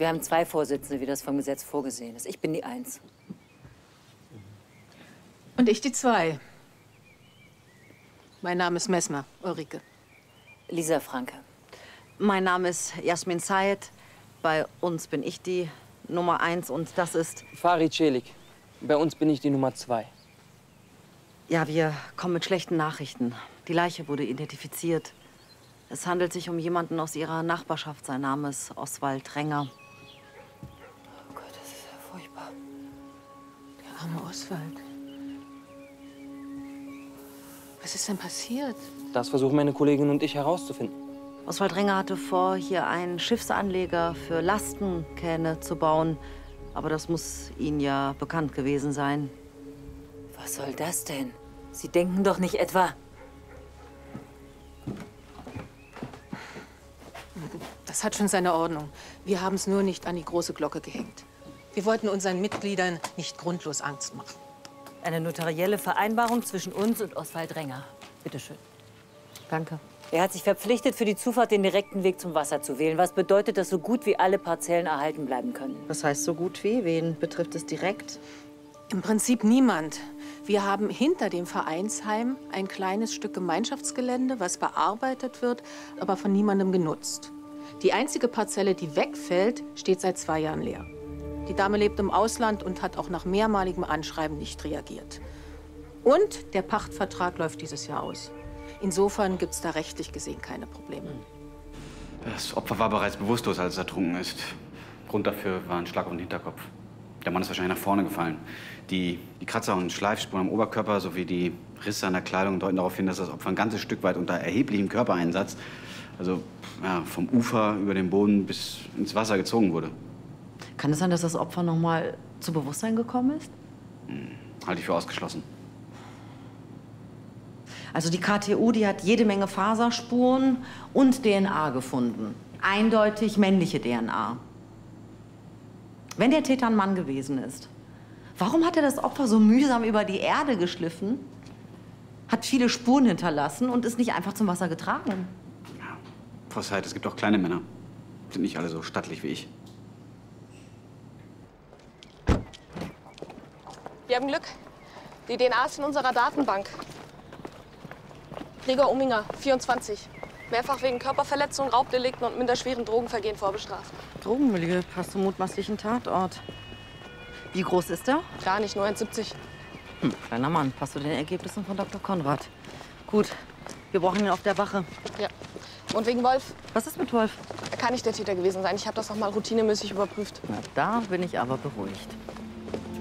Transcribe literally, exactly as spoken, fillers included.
Wir haben zwei Vorsitzende, wie das vom Gesetz vorgesehen ist. Ich bin die Eins. Und ich die Zwei. Mein Name ist Messmer, Ulrike. Lisa Franke. Mein Name ist Jasmin Zayed. Bei uns bin ich die Nummer eins und das ist... Farid Celik. Bei uns bin ich die Nummer zwei. Ja, wir kommen mit schlechten Nachrichten. Die Leiche wurde identifiziert. Es handelt sich um jemanden aus ihrer Nachbarschaft. Sein Name ist Oswald Renger. Oh Gott, das ist ja furchtbar. Der arme Oswald. Was ist denn passiert? Das versuchen meine Kollegin und ich herauszufinden. Oswald Renger hatte vor, hier einen Schiffsanleger für Lastenkähne zu bauen. Aber das muss Ihnen ja bekannt gewesen sein. Was soll das denn? Sie denken doch nicht etwa... Das hat schon seine Ordnung. Wir haben es nur nicht an die große Glocke gehängt. Wir wollten unseren Mitgliedern nicht grundlos Angst machen. Eine notarielle Vereinbarung zwischen uns und Oswald Renger. Bitte schön. Danke. Er hat sich verpflichtet, für die Zufahrt den direkten Weg zum Wasser zu wählen, was bedeutet, dass so gut wie alle Parzellen erhalten bleiben können. Was heißt so gut wie? Wen betrifft es direkt? Im Prinzip niemand. Wir haben hinter dem Vereinsheim ein kleines Stück Gemeinschaftsgelände, was bearbeitet wird, aber von niemandem genutzt. Die einzige Parzelle, die wegfällt, steht seit zwei Jahren leer. Die Dame lebt im Ausland und hat auch nach mehrmaligem Anschreiben nicht reagiert. Und der Pachtvertrag läuft dieses Jahr aus. Insofern gibt es da rechtlich gesehen keine Probleme. Das Opfer war bereits bewusstlos, als es ertrunken ist. Grund dafür war ein Schlag auf den Hinterkopf. Der Mann ist wahrscheinlich nach vorne gefallen. Die, die Kratzer und Schleifspuren am Oberkörper sowie die Risse an der Kleidung deuten darauf hin, dass das Opfer ein ganzes Stück weit unter erheblichem Körpereinsatz, also ja, vom Ufer über den Boden bis ins Wasser gezogen wurde. Kann es sein, dass das Opfer noch mal zu Bewusstsein gekommen ist? Hm, halte ich für ausgeschlossen. Also die K T U, die hat jede Menge Faserspuren und D N A gefunden. Eindeutig männliche D N A. Wenn der Täter ein Mann gewesen ist, warum hat er das Opfer so mühsam über die Erde geschliffen, hat viele Spuren hinterlassen und ist nicht einfach zum Wasser getragen? Ja, Frau Seid, es gibt auch kleine Männer. Sind nicht alle so stattlich wie ich. Wir haben Glück. Die D N A ist in unserer Datenbank. Gregor Uminger, vierundzwanzig. Mehrfach wegen Körperverletzung, Raubdelikten und minderschweren Drogenvergehen vorbestraft. Drogenmilieu passt zum mutmaßlichen Tatort. Wie groß ist er? Gar nicht, nur eins Komma siebzig. Hm, kleiner Mann, passt zu den Ergebnissen von Doktor Konrad. Gut, wir brauchen ihn auf der Wache. Ja. Und wegen Wolf? Was ist mit Wolf? Er kann nicht der Täter gewesen sein. Ich habe das noch mal routinemäßig überprüft. Na, da bin ich aber beruhigt.